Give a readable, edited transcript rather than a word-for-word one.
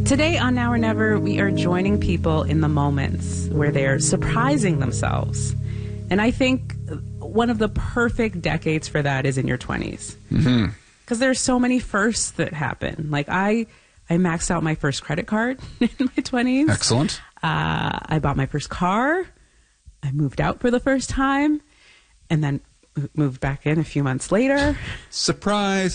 Today on Now or Never, we are joining people in the moments where they're surprising themselves. And I think one of the perfect decades for that is in your 20s. Because there are so many firsts that happen. Like I maxed out my first credit card in my 20s. Excellent. I bought my first car. I moved out for the first time. And then moved back in a few months later. Surprise.